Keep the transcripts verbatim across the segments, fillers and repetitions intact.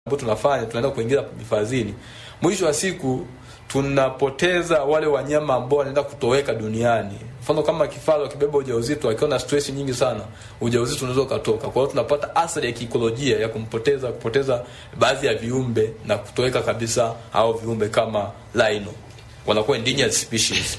ambayo tunafanya tunaenda kuingiza hifadhini, mwisho wa siku tunapoteza wale wanyama ambao wanaenda kutoweka duniani. Mfano kama kifaru akibeba ujauzito akiwa na stress nyingi sana, ujauzito unaweza kutoka. Kwa hiyo tunapata athari ya kiikolojia ya kumpoteza kupoteza baadhi ya viumbe na kutoweka kabisa hao viumbe kama rhino. Wanakuwa endangered species.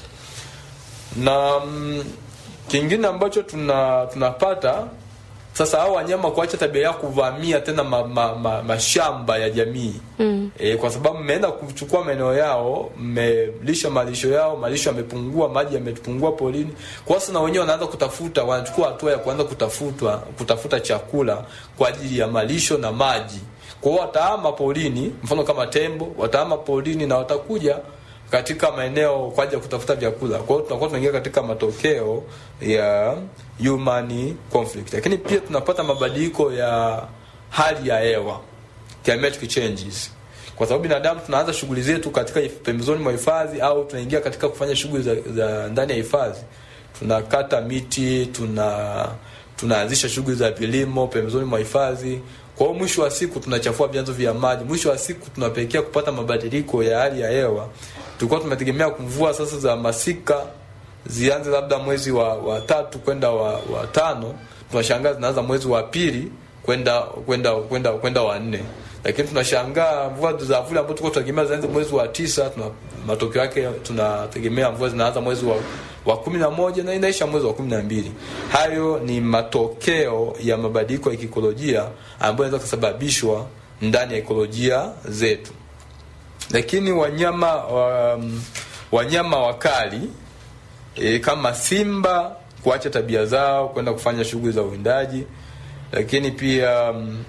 Na mm, kingine ambacho tuna tunapata sasa hao wanyama kuacha tabia ya kuvamia tena ma, ma, ma, mashamba ya jamii. Mm. E, kwa sababu mmeenda kuchukua maeneo yao, mmelisha malisho yao, malisho yamepungua, maji yamepungua polini. Kwa sasa na wenyewe wanaanza kutafuta, wanachukua hatua ya kuanza kutafutwa, kutafuta chakula kwa ajili ya malisho na maji. Kwa hiyo watahama polini, mfano kama tembo, watahama polini na watakuja katika maeneo kwa ajili ya kutafuta vyakula. Kwa hiyo tunakuwa tunaingia katika matokeo ya human conflict. Lakini pia tunapata mabadiliko ya hali ya hewa, climatic changes. Kwa sababu binadamu tunaanza shughuli zetu katika pembezoni mwa hifadhi au tunaingia katika kufanya shughuli za, za ndani ya hifadhi. Tunakata miti, tuna tunaanzisha shughuli za vilimo pembezoni mwa hifadhi. Kwa hiyo mwisho wa siku tunachafua vyanzo vya maji. Mwisho wa siku tunapelekea kupata mabadiliko ya hali ya hewa. Tulikuwa tumetegemea kumvua sasa za masika zianze labda mwezi wa, wa tatu kwenda wa, wa tano, tunashangaa zinaanza mwezi wa pili kwenda kwenda kwenda kwenda wa nne. Lakini tunashangaa mvua za vuli ambazo tulikuwa tunategemea zianze mwezi wa tisa, tuna matokeo yake tunategemea mvua zinaanza mwezi wa wa kumi na moja na inaisha mwezi wa kumi na mbili. Hayo ni matokeo ya mabadiliko ya ekolojia ambayo yanaweza kusababishwa ndani ya ekolojia zetu. Lakini wanyama um, wanyama wakali e, kama simba kuacha tabia zao kwenda kufanya shughuli za uwindaji. Lakini pia um,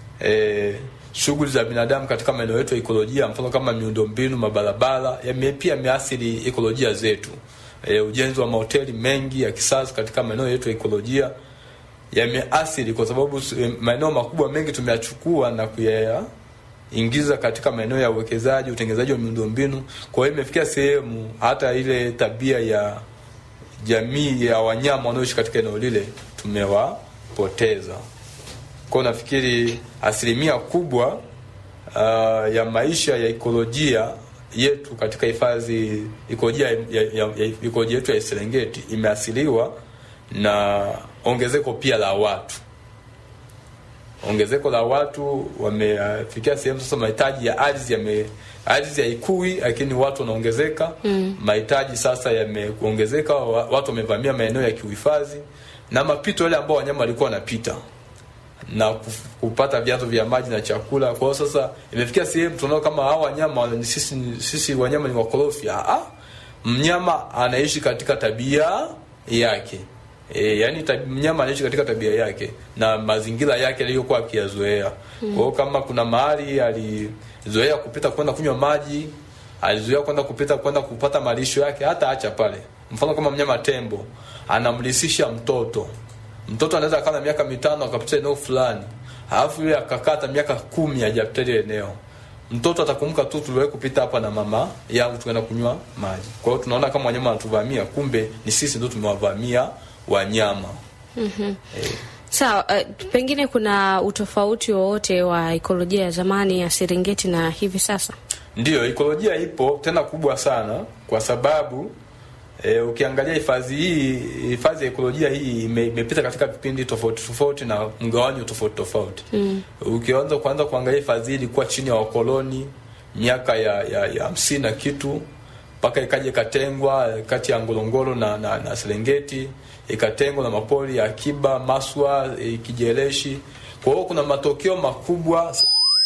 e, shughuli za binadamu katika maeneo yetu ya ekolojia, mfano kama miundombinu, mabarabara, yame pia yameathiri ekolojia zetu. E, ujenzi wa mahoteli mengi ya kisasa katika maeneo yetu ya ekolojia yameathiri, kwa sababu maeneo makubwa mengi tumeyachukua na kuyaingiza katika maeneo ya uwekezaji, utengenezaji wa miundombinu. Kwa hiyo imefikia sehemu hata ile tabia ya jamii ya wanyama wanaoishi katika eneo lile tumewapoteza. Kwa nafikiri asilimia kubwa uh, ya maisha ya ekolojia yetu katika hifadhi ekolojia ya, ya, ya ekolojia yetu ya Serengeti imeathiriwa na ongezeko pia la watu. Ongezeko la watu wamefikia sehemu sasa mahitaji ya ardhi yame ardhi haikui, lakini watu wanaongezeka. Mm. Mahitaji sasa yameongezeka, watu wamevamia maeneo ya kiuhifadhi na mapito yale ambao wanyama walikuwa wanapita na kupata vyanzo vya maji na chakula. Kwa hiyo sasa imefikia sehemu tunaona kama hao wanyama sisi sisi wanyama ni wakorofi. Ah, mnyama anaishi katika tabia yake. E, yani tab, mnyama anaishi katika tabia yake na mazingira yake aliyokuwa akiyazoea. Hmm. Kwa hiyo kama kuna mahali alizoea kupita kwenda kunywa maji, alizoea kwenda kupita kwenda kupata malisho yake, hata acha pale. Mfano kama mnyama tembo anamlisisha mtoto. Mtoto anaweza kana miaka mitano akapita eneo fulani, alafu yule akakata miaka kumi hajapita eneo. Mtoto atakumbuka tu tuliwahi kupita hapa na mama yangu tukaenda kunywa maji. Kwa hiyo tunaona kama wanyama wanatuvamia, kumbe ni sisi ndio tumewavamia wanyama. Mhm. Eh. Sawa, uh, pengine kuna utofauti wowote wa ekolojia ya zamani ya Serengeti na hivi sasa? Ndio, ekolojia ipo tena kubwa sana kwa sababu E, ukiangalia hifadhi hii, hifadhi ya ekolojia hii imepita katika vipindi tofauti tofauti na mgawanyo tofauti tofauti. Mm. Ukianza kuanza kuangalia hifadhi hii ilikuwa chini ya wakoloni miaka ya ya, ya hamsini na kitu, mpaka ikaje katengwa kati ya Ngorongoro na, na na Serengeti, ikatengwa na mapori ya akiba, Maswa, e, Kijeleshi. Kwa hiyo kuna matokeo makubwa.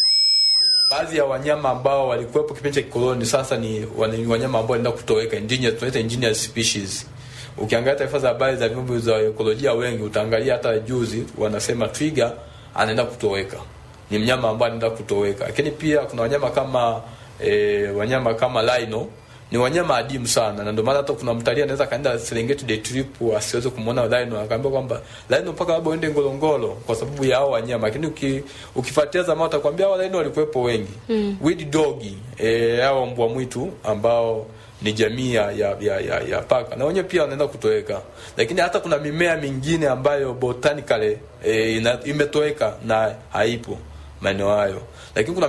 Baadhi ya wanyama ambao walikuwepo kipindi cha kikoloni sasa ni wanyama ambao wanaenda kutoweka, endangered, tunaita endangered species. Ukiangalia taarifa za habari za vyombo za ekolojia wengi utaangalia hata juzi wanasema twiga anaenda kutoweka. Ni mnyama ambaye anaenda kutoweka. Lakini pia kuna wanyama kama e, wanyama kama rhino ni wanyama adimu sana, na ndio maana hata kuna mtalii anaweza kaenda Serengeti day trip asiweze kumuona rhino, akaambia kwamba rhino mpaka labda uende Ngorongoro kwa sababu ya hao wanyama. Lakini uki, ukifuatia zamani utakwambia hao rhino walikuwepo wengi. Mm. Wild dog, eh hao mbwa mwitu ambao ni jamii ya ya ya, ya paka, na wenyewe pia wanaenda kutoweka. Lakini hata kuna mimea mingine ambayo botanically e, imetoweka na haipo. maeneo hayo, lakini kuna